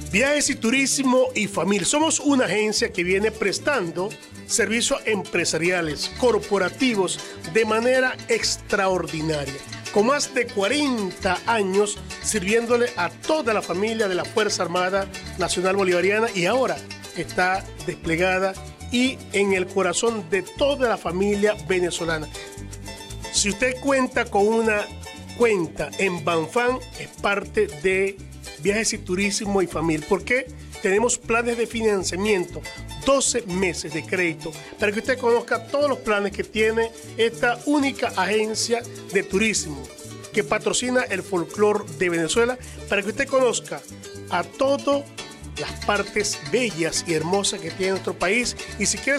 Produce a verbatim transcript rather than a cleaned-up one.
Viajes y Turismo y Familia. Somos una agencia que viene prestando servicios empresariales, corporativos, de manera extraordinaria. Con más de cuarenta años sirviéndole a toda la familia de la Fuerza Armada Nacional Bolivariana, y ahora está desplegada y en el corazón de toda la familia venezolana. Si usted cuenta con una cuenta en Banfan, es parte de Viajes y Turismo y Familia. ¿Por qué? Tenemos planes de financiamiento, doce meses de crédito, para que usted conozca todos los planes que tiene esta única agencia de turismo que patrocina el folclore de Venezuela, para que usted conozca a todas las partes bellas y hermosas que tiene nuestro país. Y si quiere